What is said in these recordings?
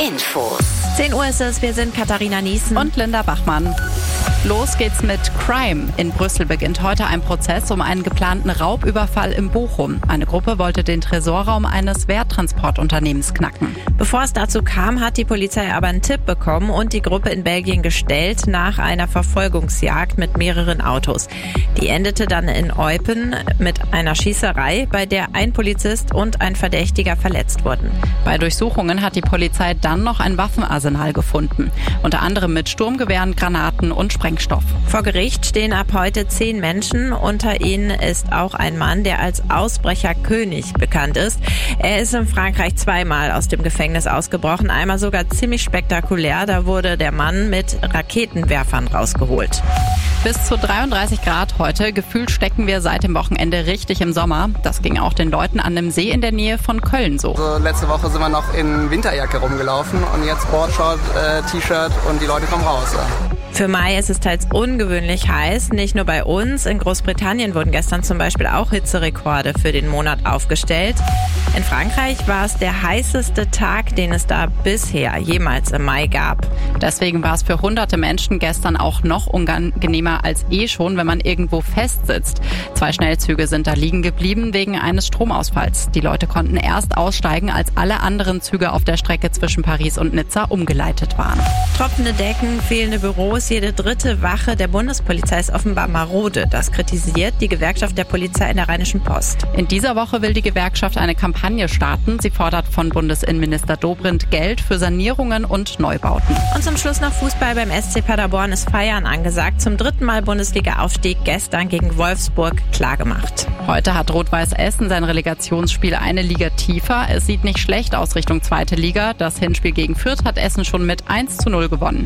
Infos. 10 Uhr ist es, wir sind Katharina Niesen und Linda Bachmann. Los geht's mit Crime. In Brüssel beginnt heute ein Prozess um einen geplanten Raubüberfall in Bochum. Eine Gruppe wollte den Tresorraum eines Werttransportunternehmens knacken. Bevor es dazu kam, hat die Polizei aber einen Tipp bekommen und die Gruppe in Belgien gestellt nach einer Verfolgungsjagd mit mehreren Autos. Die endete dann in Eupen mit einer Schießerei, bei der ein Polizist und ein Verdächtiger verletzt wurden. Bei Durchsuchungen hat die Polizei dann noch ein Waffenarsenal gefunden. Unter anderem mit Sturmgewehren, Granaten und Sprengstoff. Vor Gericht stehen ab heute 10 Menschen. Unter ihnen ist auch ein Mann, der als Ausbrecherkönig bekannt ist. Er ist in Frankreich zweimal aus dem Gefängnis ausgebrochen. Einmal sogar ziemlich spektakulär. Da wurde der Mann mit Raketenwerfern rausgeholt. Bis zu 33 Grad heute. Gefühlt stecken wir seit dem Wochenende richtig im Sommer. Das ging auch den Leuten an einem See in der Nähe von Köln so. Also letzte Woche sind wir noch in Winterjacke rumgelaufen und jetzt Boardshort, T-Shirt und die Leute kommen raus. Ja. Für Mai ist es teils ungewöhnlich heiß, nicht nur bei uns. In Großbritannien wurden gestern zum Beispiel auch Hitzerekorde für den Monat aufgestellt. In Frankreich war es der heißeste Tag, den es da bisher jemals im Mai gab. Deswegen war es für hunderte Menschen gestern auch noch unangenehmer als schon, wenn man irgendwo festsitzt. 2 Schnellzüge sind da liegen geblieben wegen eines Stromausfalls. Die Leute konnten erst aussteigen, als alle anderen Züge auf der Strecke zwischen Paris und Nizza umgeleitet waren. Tropfende Decken, fehlende Büros, jede dritte Wache der Bundespolizei ist offenbar marode. Das kritisiert die Gewerkschaft der Polizei in der Rheinischen Post. In dieser Woche will die Gewerkschaft eine Kampagne starten. Sie fordert von Bundesinnenminister Dobrindt Geld für Sanierungen und Neubauten. Und zum Schluss noch Fußball. Beim SC Paderborn ist Feiern angesagt. Zum 3. Mal Bundesliga-Aufstieg, gestern gegen Wolfsburg klargemacht. Heute hat Rot-Weiß Essen sein Relegationsspiel eine Liga tiefer. Es sieht nicht schlecht aus Richtung 2. Liga. Das Hinspiel gegen Fürth hat Essen schon mit 1:0 gewonnen.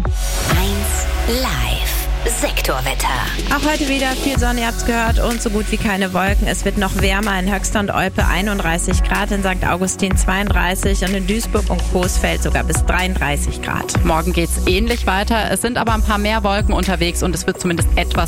1 Live. Sektorwetter. Auch heute wieder viel Sonne, ihr habt's gehört, und so gut wie keine Wolken. Es wird noch wärmer, in Höxter und Olpe 31 Grad, in St. Augustin 32 und in Duisburg und Coesfeld sogar bis 33 Grad. Morgen geht's ähnlich weiter. Es sind aber ein paar mehr Wolken unterwegs und es wird zumindest etwas